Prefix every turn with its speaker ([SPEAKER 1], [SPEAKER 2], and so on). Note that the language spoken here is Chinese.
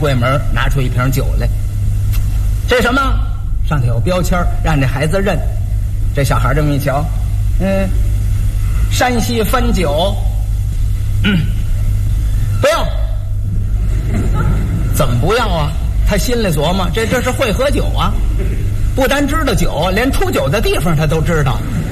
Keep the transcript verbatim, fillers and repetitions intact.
[SPEAKER 1] 柜门拿出一瓶酒来，这什么？上头有标签，让这孩子认。这小孩这么一瞧，嗯，山西汾酒，嗯，不要。怎么不要啊？他心里琢磨，这这是会喝酒啊，不单知道酒，连出酒的地方他都知道。